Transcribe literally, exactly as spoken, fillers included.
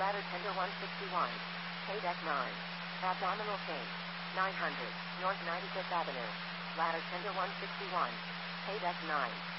Ladder tender one sixty-one. Pay deck nine. Abdominal change. nine hundred. North ninety-fifth Avenue. Ladder tender one sixty-one. Pay deck nine.